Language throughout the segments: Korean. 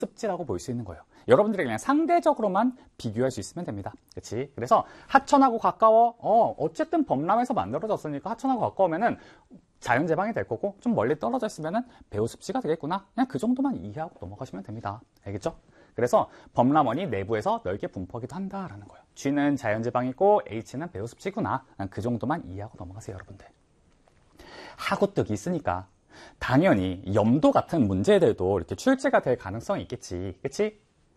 습지라고 볼 수 있는 거예요. 여러분들이 그냥 상대적으로만 비교할 수 있으면 됩니다. 그치? 그래서 하천하고 가까워, 어쨌든 범람에서 만들어졌으니까 하천하고 가까우면은 자연재방이 될 거고, 좀 멀리 떨어져 있으면은 배후습지가 되겠구나. 그냥 그 정도만 이해하고 넘어가시면 됩니다. 알겠죠? 그래서 범람원이 내부에서 넓게 분포하기도 한다라는 거예요. G는 자연재방이고 H는 배후습지구나. 그 정도만 이해하고 넘어가세요, 여러분들. 하구뚝이 있으니까 당연히 염도 같은 문제들도 이렇게 출제가 될 가능성이 있겠지. 그치?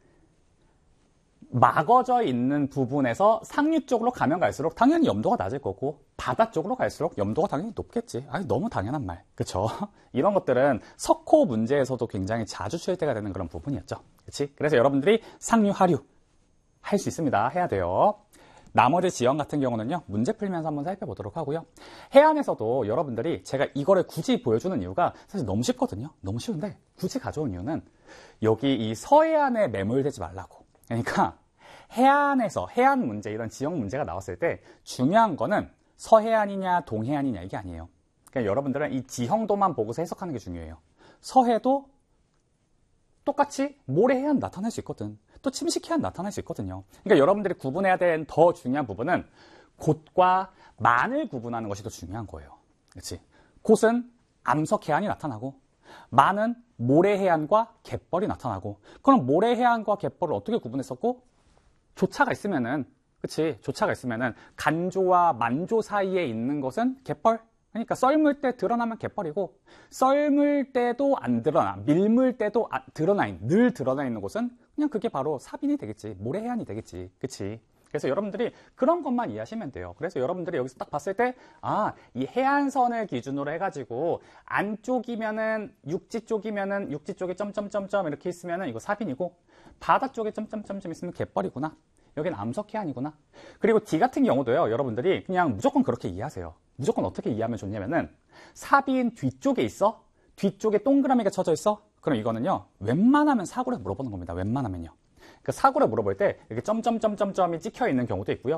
막어져 있는 부분에서 상류 쪽으로 가면 갈수록 당연히 염도가 낮을 거고, 바다 쪽으로 갈수록 염도가 당연히 높겠지. 아니, 너무 당연한 말. 그쵸? 이런 것들은 석호 문제에서도 굉장히 자주 출제가 되는 그런 부분이었죠. 그치? 그래서 여러분들이 상류, 하류 할 수 있습니다. 해야 돼요. 나머지 지형 같은 경우는요, 문제 풀면서 한번 살펴보도록 하고요. 해안에서도 여러분들이 제가 이거를 굳이 보여주는 이유가 사실 너무 쉽거든요. 너무 쉬운데 굳이 가져온 이유는 여기 이 서해안에 매몰되지 말라고. 그러니까 해안에서 해안 문제, 이런 지형 문제가 나왔을 때 중요한 거는 서해안이냐 동해안이냐 이게 아니에요. 그러니까 여러분들은 이 지형도만 보고서 해석하는 게 중요해요. 서해도 똑같이 모래 해안 나타날 수 있거든. 또 침식 해안 나타날 수 있거든요. 그러니까 여러분들이 구분해야 되는 더 중요한 부분은 곳과 만을 구분하는 것이 더 중요한 거예요. 그렇지? 곳은 암석 해안이 나타나고, 만은 모래 해안과 갯벌이 나타나고, 그럼 모래 해안과 갯벌을 어떻게 구분했었고, 조차가 있으면은, 그치? 조차가 있으면은 간조와 만조 사이에 있는 것은 갯벌. 그러니까 썰물 때 드러나면 갯벌이고, 썰물 때도 안 드러나, 밀물 때도 늘 드러나 있는 곳은 그냥 그게 바로 사빈이 되겠지. 모래해안이 되겠지. 그치? 그래서 여러분들이 그런 것만 이해하시면 돼요. 그래서 여러분들이 여기서 딱 봤을 때, 이 해안선을 기준으로 해가지고, 안쪽이면은, 육지 쪽에 점점점점 이렇게 있으면은 이거 사빈이고, 바다 쪽에 점점점점 있으면 갯벌이구나. 여기는 암석해안이구나. 그리고 D 같은 경우도요, 여러분들이 그냥 무조건 그렇게 이해하세요. 무조건 어떻게 이해하면 좋냐면은, 사빈 뒤쪽에 있어? 뒤쪽에 동그라미가 쳐져 있어? 그럼 이거는요, 웬만하면 사고를 물어보는 겁니다. 웬만하면요. 그 사고를 물어볼 때 이렇게 점점점점점이 찍혀 있는 경우도 있고요.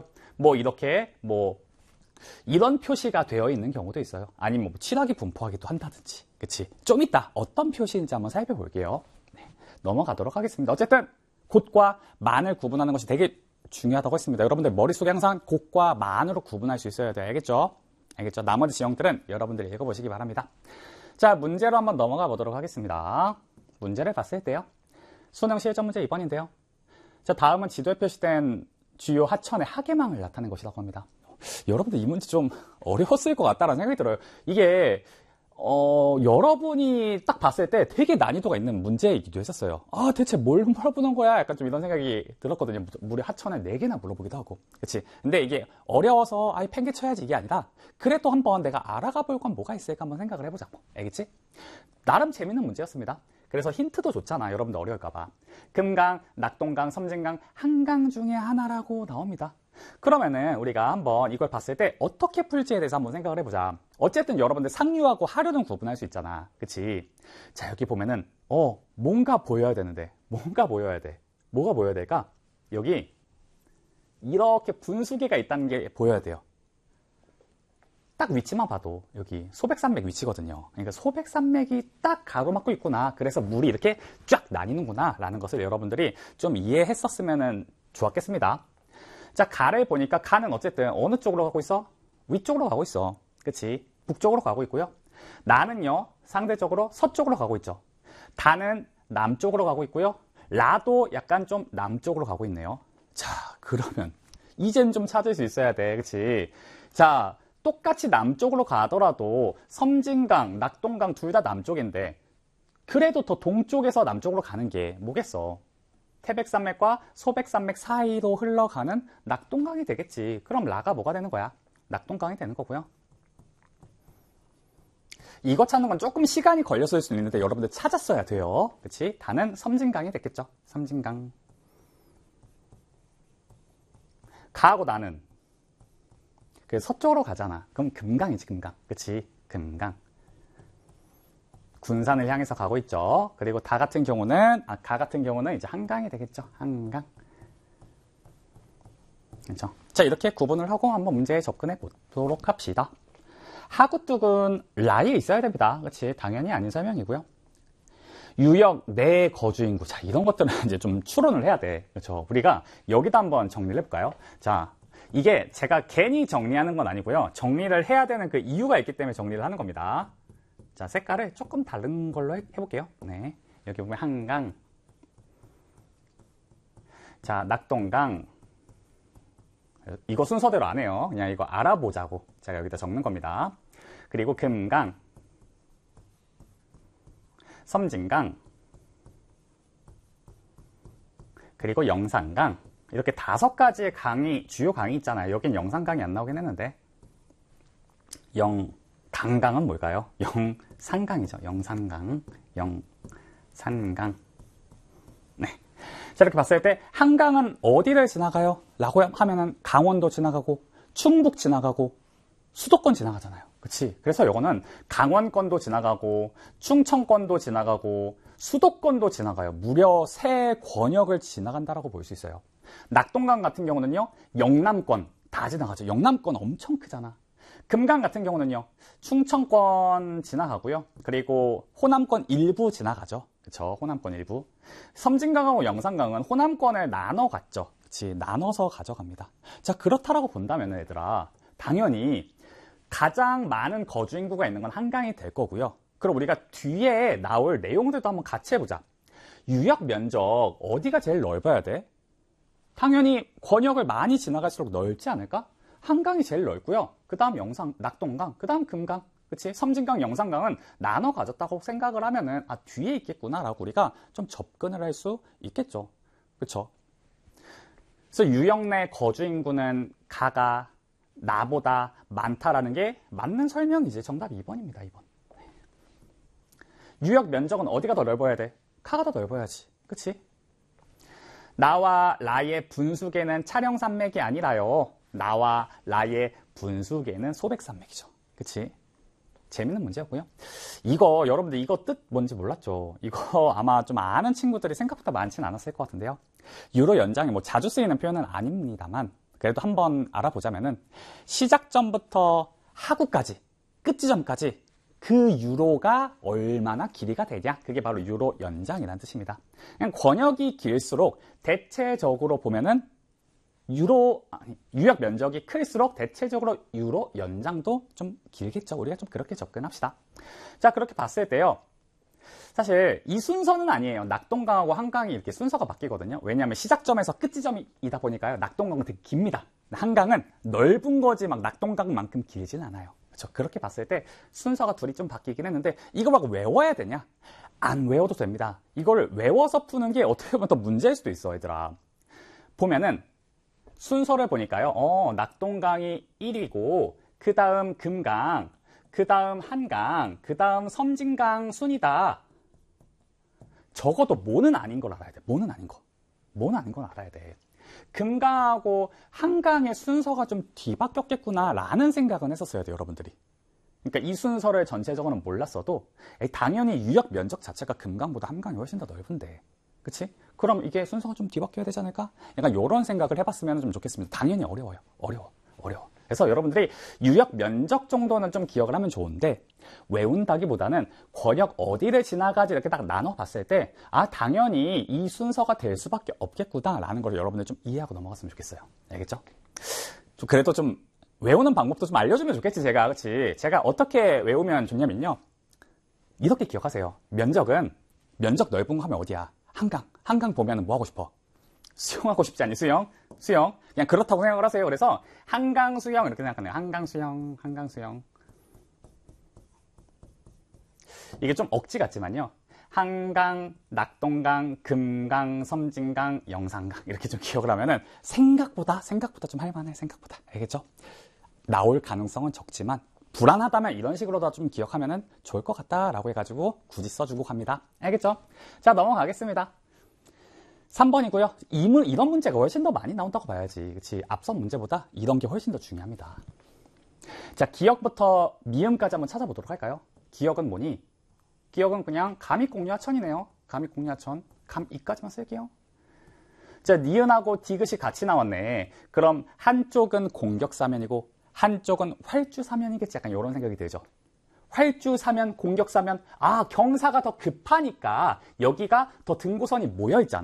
이런 표시가 되어 있는 경우도 있어요. 아니면 칠하게 분포하기도 한다든지. 그치? 좀 이따 어떤 표시인지 한번 살펴볼게요. 네, 넘어가도록 하겠습니다. 어쨌든 곳과 만을 구분하는 것이 되게 중요하다고 했습니다. 여러분들 머릿속에 항상 곳과 만으로 구분할 수 있어야 돼요. 알겠죠? 알겠죠? 나머지 지형들은 여러분들이 읽어보시기 바랍니다. 자, 문제로 한번 넘어가 보도록 하겠습니다. 문제를 봤을 때요. 수능 실전 문제 2번인데요. 자, 다음은 지도에 표시된 주요 하천의 하계망을 나타낸 것이라고 합니다. 여러분들 이 문제 좀 어려웠을 것 같다라는 생각이 들어요. 이게 여러분이 딱 봤을 때 되게 난이도가 있는 문제이기도 했었어요. 대체 뭘 물어보는 거야? 약간 좀 이런 생각이 들었거든요. 무려 하천을 4개나 물어보기도 하고. 그치? 근데 이게 어려워서 팽개쳐야지 이게 아니라, 그래도 한번 내가 알아가 볼 건 뭐가 있을까 한번 생각을 해보자고. 알겠지? 나름 재밌는 문제였습니다. 그래서 힌트도 좋잖아. 여러분들 어려울까봐. 금강, 낙동강, 섬진강, 한강 중에 하나라고 나옵니다. 그러면은 우리가 한번 이걸 봤을 때 어떻게 풀지에 대해서 한번 생각을 해보자. 어쨌든 여러분들 상류하고 하류는 구분할 수 있잖아. 그치? 자, 여기 보면은 뭔가 보여야 되는데, 뭔가 보여야 돼. 뭐가 보여야 될까? 여기 이렇게 분수계가 있다는 게 보여야 돼요. 딱 위치만 봐도 여기 소백산맥 위치거든요. 그러니까 소백산맥이 딱 가로막고 있구나. 그래서 물이 이렇게 쫙 나뉘는구나 라는 것을 여러분들이 좀 이해했었으면 좋았겠습니다. 자, 가를 보니까 가는 어쨌든 어느 쪽으로 가고 있어? 위쪽으로 가고 있어. 그치? 북쪽으로 가고 있고요. 나는요, 상대적으로 서쪽으로 가고 있죠. 다는 남쪽으로 가고 있고요. 라도 약간 좀 남쪽으로 가고 있네요. 자, 그러면 이젠 좀 찾을 수 있어야 돼. 그치? 자, 똑같이 남쪽으로 가더라도 섬진강, 낙동강 둘 다 남쪽인데, 그래도 더 동쪽에서 남쪽으로 가는 게 뭐겠어? 태백산맥과 소백산맥 사이로 흘러가는 낙동강이 되겠지. 그럼 라가 뭐가 되는 거야? 낙동강이 되는 거고요. 이거 찾는 건 조금 시간이 걸렸을 수 있는데 여러분들 찾았어야 돼요. 그치? 다는 섬진강이 됐겠죠. 섬진강. 가하고 나는 서쪽으로 가잖아. 그럼 금강이지, 금강. 그치? 금강. 군산을 향해서 가고 있죠. 그리고 가 같은 경우는 이제 한강이 되겠죠. 한강. 그렇죠? 자, 이렇게 구분을 하고 한번 문제에 접근해 보도록 합시다. 하구뚝은 라에 있어야 됩니다. 그렇지? 당연히 아닌 설명이고요. 유역 내 거주 인구. 자, 이런 것들은 이제 좀 추론을 해야 돼. 그렇죠? 우리가 여기다 한번 정리를 해볼까요? 자, 이게 제가 괜히 정리하는 건 아니고요. 정리를 해야 되는 그 이유가 있기 때문에 정리를 하는 겁니다. 자, 색깔을 조금 다른 걸로 해볼게요. 네. 여기 보면 한강. 자, 낙동강. 이거 순서대로 안 해요. 그냥 이거 알아보자고 제가 여기다 적는 겁니다. 그리고 금강, 섬진강, 그리고 영산강. 이렇게 5가지의 강이, 주요 강이 있잖아요. 여긴 영산강이 안 나오긴 했는데. 강강은 뭘까요? 영산강이죠. 영산강, 영산강. 네. 자, 이렇게 봤을 때 한강은 어디를 지나가요? 라고 하면은 강원도 지나가고 충북 지나가고 수도권 지나가잖아요. 그치? 그래서 이거는 강원권도 지나가고 충청권도 지나가고 수도권도 지나가요. 무려 3권역을 지나간다라고 볼 수 있어요. 낙동강 같은 경우는요, 영남권 다 지나가죠. 영남권 엄청 크잖아. 금강 같은 경우는요, 충청권 지나가고요. 그리고 호남권 일부 지나가죠. 그쵸? 호남권 일부. 섬진강하고 영산강은 호남권을 나눠 갔죠. 그치? 나눠서 가져갑니다. 자, 그렇다라고 본다면 얘들아, 당연히 가장 많은 거주 인구가 있는 건 한강이 될 거고요. 그럼 우리가 뒤에 나올 내용들도 한번 같이 해보자. 유역 면적 어디가 제일 넓어야 돼? 당연히 권역을 많이 지나갈수록 넓지 않을까? 한강이 제일 넓고요. 그 다음 낙동강, 그 다음 금강, 그치? 섬진강, 영산강은 나눠 가졌다고 생각을 하면은, 아, 뒤에 있겠구나라고 우리가 좀 접근을 할 수 있겠죠. 그쵸? 그래서 유역 내 거주 인구는 가가 나보다 많다라는 게 맞는 설명이지. 정답 2번입니다, 2번. 유역 면적은 어디가 더 넓어야 돼? 가가 더 넓어야지. 그치? 나와 라의 분수계는 차령산맥이 아니라요. 나와 라의 분수계는 소백산맥이죠. 그치? 재밌는 문제였고요. 이거 여러분들 이거 뜻 뭔지 몰랐죠? 이거 아마 좀 아는 친구들이 생각보다 많지는 않았을 것 같은데요. 유로 연장이 뭐 자주 쓰이는 표현은 아닙니다만 그래도 한번 알아보자면은 시작점부터 하구까지 끝 지점까지 그 유로가 얼마나 길이가 되냐? 그게 바로 유로 연장이라는 뜻입니다. 그냥 권역이 길수록 대체적으로 보면은 유역 면적이 클수록 대체적으로 유로 연장도 좀 길겠죠. 우리가 좀 그렇게 접근합시다. 자, 그렇게 봤을 때요. 사실 이 순서는 아니에요. 낙동강하고 한강이 이렇게 순서가 바뀌거든요. 왜냐하면 시작점에서 끝 지점이다 보니까요. 낙동강은 되게 깁니다. 한강은 넓은 거지 막 낙동강만큼 길진 않아요. 그렇죠? 그렇게 봤을 때 순서가 둘이 좀 바뀌긴 했는데 이거 막 외워야 되냐? 안 외워도 됩니다. 이거를 외워서 푸는 게 어떻게 보면 더 문제일 수도 있어, 얘들아. 보면은 순서를 보니까요. 낙동강이 1위고 그 다음 금강, 그 다음 한강, 그 다음 섬진강 순이다. 적어도 뭐는 아닌 걸 알아야 돼. 뭐는 아닌 거. 뭐는 아닌 건 알아야 돼. 금강하고 한강의 순서가 좀 뒤바뀌었겠구나 라는 생각은 했었어야 돼요, 여러분들이. 그러니까 이 순서를 전체적으로는 몰랐어도 당연히 유역 면적 자체가 금강보다 한강이 훨씬 더 넓은데, 그치? 그럼 이게 순서가 좀 뒤바뀌어야 되지 않을까? 약간 이런 생각을 해봤으면 좀 좋겠습니다. 당연히 어려워요. 어려워. 그래서 여러분들이 유역 면적 정도는 좀 기억을 하면 좋은데 외운다기보다는 권역 어디를 지나가지 이렇게 딱 나눠봤을 때 아, 당연히 이 순서가 될 수밖에 없겠구나라는 걸 여러분들 좀 이해하고 넘어갔으면 좋겠어요. 알겠죠? 그래도 좀 외우는 방법도 좀 알려주면 좋겠지, 제가. 그치? 제가 어떻게 외우면 좋냐면요. 이렇게 기억하세요. 면적 넓은 거 하면 어디야? 한강 보면 뭐 하고 싶어? 수영하고 싶지 않니? 수영. 그냥 그렇다고 생각을 하세요. 그래서 한강 수영 이렇게 생각하네요. 한강 수영. 이게 좀 억지 같지만요. 한강, 낙동강, 금강, 섬진강, 영산강 이렇게 좀 기억을 하면은 생각보다 좀 할만해. 생각보다. 알겠죠? 나올 가능성은 적지만 불안하다면 이런 식으로 다 좀 기억하면은 좋을 것 같다라고 해가지고 굳이 써주고 갑니다. 알겠죠? 자, 넘어가겠습니다. 3번이고요. 이런 문제가 훨씬 더 많이 나온다고 봐야지. 그치? 앞선 문제보다 이런 게 훨씬 더 중요합니다. 자, 기역부터 미음까지 한번 찾아보도록 할까요? 기역은 뭐니? 기역은 그냥 감익공유하천이네요. 감익공유하천. 감이까지만 쓸게요. 자, 니은하고 디귿이 같이 나왔네. 그럼 한쪽은 공격사면이고 한쪽은 활주사면이겠지. 약간 이런 생각이 들죠. 활주사면 공격사면 경사가 더 급하니까 여기가 더 등고선이 모여 있잖아.